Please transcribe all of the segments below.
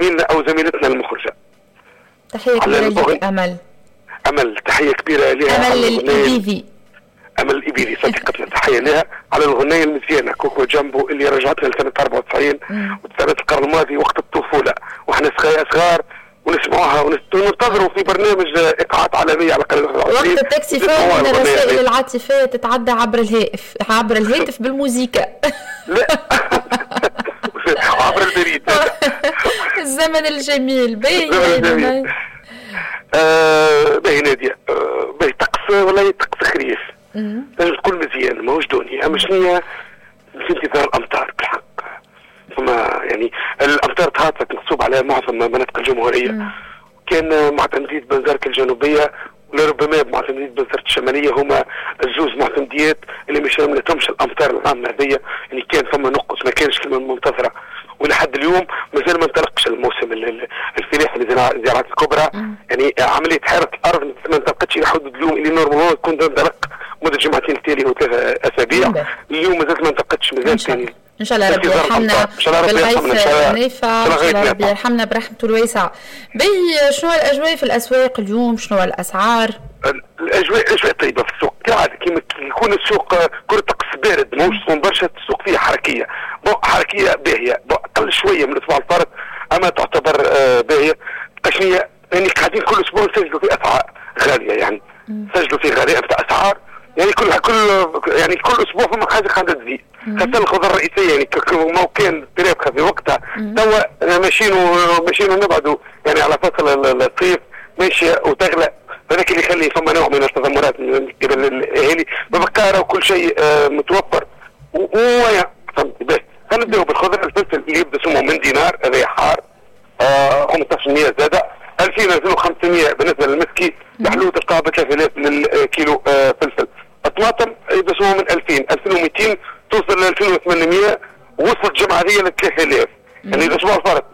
زميلنا او زميلتنا المخرجه. تحيه كبيره لك امل تحيه كبيره لها. امل الإبيذي. امل الإبيذي صديقتنا تحيه لها على الغنيه المزيانه كوكو جامبو اللي رجعتنا لسنه 94 وسنه القرن الماضي وقت الطفوله واحنا صغار ونسمعوها وننتظروا في برنامج ايقاعات عالميه على قناه وقت التاكسيفون من الرسائل العاطفيه تتعدى عبر الهاتف بالموسيقى. لا عبر البريد. الزمن الجميل. باهي باهي ناديه باهي طقس ولا طقس خريف لازم تكون مزيان ماهوش دوني. اما شنيا في انتظار الامطار بالحق. ثم يعني الامطار تهاطت منصوب على معظم مناطق الجمهوريه. كان معتمدية بنزرت الجنوبيه ولربما معتمدية بنزرت الشماليه هما الزوز معتمديات اللي مش شملتهمش الامطار العامه هذيا. يعني كان ثم نقص ما كانش كما المنتظره ولحد اليوم مازال ما انطلقش الموسم الفلاحي للزراعات الكبرى. يعني عمليه حرث الارض ما انطلقتش الى حدود اليوم اللي نورمالمون تكون تنطلق مده جمعتين التالي وثلاثه اسابيع. اليوم مازالت ما انطلقتش مازال ثاني. ان شاء الله ربي يرحمنا بالغيث النافع. ان شاء الله ربي يرحمنا برحمته الواسعه. باهي شنو الاجواء في الاسواق اليوم؟ شنو الاسعار؟ الاجواء طيبه في السوق كالعاده كيما يكون السوق كره طقس بارد موش تكون برشا. السوق فيها حركيه باهيه اقل شويه من الاسبوع الفارط اما تعتبر باهيه. اشنية يعني قاعدين كل اسبوع نسجلوا في اسعار غاليه. يعني نسجلوا في غرائب تاع اسعار يعني كل اسبوع فما حاجه قاعده تزيد. خاصه الخضر الرئيسيه يعني ما كان الترابخه في وقتها توا ماشيين ونبعدوا يعني على فصل الصيف ماشيه وتغلى. هذاك اللي يخلي فما نوع من التذمرات من قبل الاهالي ببكاره وكل شيء متوفر ويا فهمت. فنبداو بالخضر. الفلفل اللي يبدا سموه من دينار هذا حار 15% زاده 2500 بالنسبه للمسكي. الحلو تلقاها ب 3000 للكيلو فلفل. الطماطم يبدا سموه من 2200 توصل ل 2800 وصلت الجمعه هذه ل 3000. يعني الاسبوع الفارق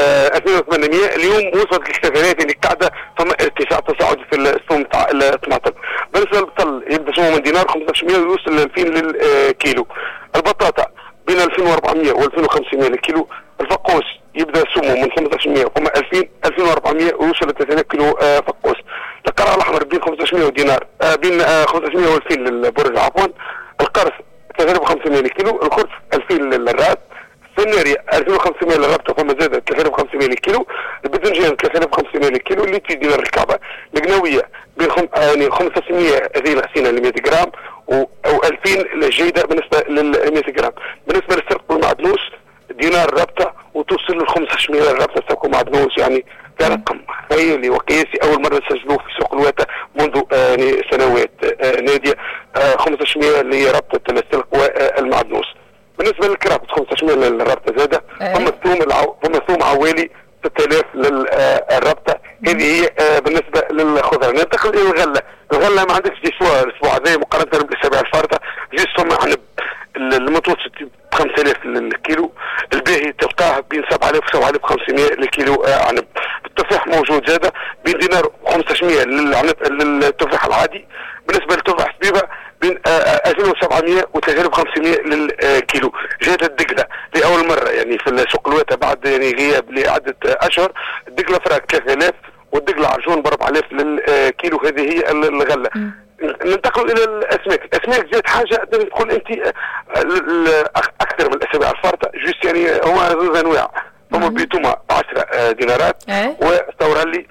2800 اليوم وصلت ل 3000. يعني قاعده فما ارتفاع تصاعدي في السوم تاع الطماطم. بالنسبه للبصل يبدا سموه من دينار 1500 ويوصل ل 2000 للكيلو. البطاطا بين 2400 و 2500 للكيلو. الفقوس يبدا سموه من 1500 وما 2400 ويوصل ل 3000 كيلو فقوس. القرع الاحمر بين 1500 ودينار بين 1500 و 2000 للبرج عفوا. القرص 3500 للكيلو. الخرف 2000 للراس. السناري 2500 للربطه فما زادت 3500 للكيلو. الباذنجان 3500 للكيلو. اللي دينار الكعبه. القناويه بين 500 هذه الغسينه ل 100 جرام و 2000 الجيده بالنسبه لل 100 جرام. بالنسبه للسرق والمعدنوس دينار الربطه وتوصل ل 1500 للربطه سرق ومعدنوس. يعني ده رقم خيالي وقياسي اول مره سجلوه في سوق الواتا منذ سنوات ناديه. 1500 لربطه السلق والمعدنوس. بالنسبه للكرافت 1500 للربطه زاده. ثم ثوم عوالي 6000 للربطه. هذه هي بالنسبه للخضر. ننتقل الى الغله. الغله ما عندكش الاسبوع هذا مقارنه بالاسابيع الفارطه. جيت ثم عنب المتوسط 5000 للكيلو. الباهي تلقاه بين 7000 و 7500 للكيلو عنب. التفاح موجود زاده بين دينار و 500 للعنب للتفاح العادي. بالنسبه للتفاح حبيبه بين 2700 و 3500 للكيلو. جات الدقله لاول مره يعني في سوق الواتا بعد يعني غياب لعده اشهر. الدقله فراك 3000 والدقله عرجون ب 4000 للكيلو. هذه هي الغله. ننتقل الى الاسماك. الاسماك جات حاجه تقول انت اكثر من الاسابيع الفارطه جوست يعني هما زوج انواع. هما بيتوما 10 دينارات واستورالي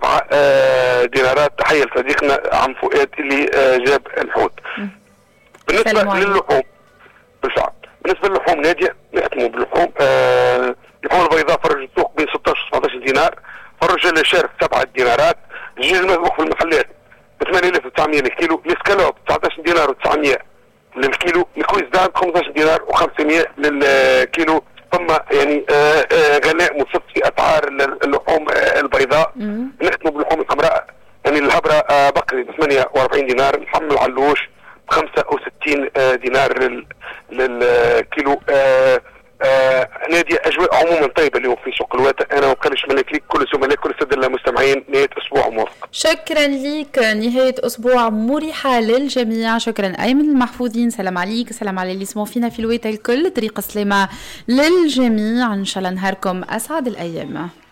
7 دينارات. تحيه لصديقنا عم فؤاد اللي جاب الحوت. بالنسبه للحوم بالفعل بالنسبه للحوم ناديه نختموا باللحوم. اللحوم البيضاء فرج السوق بين 16 و 17 دينار. فرج الشارف 7 دينارات. الدجاج المذبوح في المحلات 8900 للكيلو. الاسكالوب 19 دينار و900 للكيلو. الكويس دام 15 دينار و500 للكيلو. ثم يعني غلاء مصف في اسعار اللحوم البيضاء. نختموا باللحوم الحمراء. يعني الهبره بقري ب 48 دينار. اللحم العلوش ب 65 دينار للكيلو. نادي اجواء عموما طيبه اليوم في سوق الواتا. انا وكلش ملك ليك كل زملاء كل الساده المستمعين نهايه اسبوع موفق. شكرا ليك. نهايه اسبوع مريحه للجميع. شكرا ايمن المحفوظين. سلام عليك. سلام على اللي يسمعوا فينا في الواتا الكل. طريقه سلامه للجميع. ان شاء الله نهاركم اسعد الايام.